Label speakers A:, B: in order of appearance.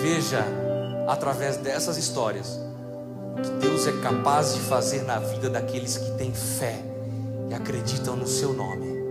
A: Veja, através dessas histórias, o que Deus é capaz de fazer na vida daqueles que têm fé e acreditam no seu nome.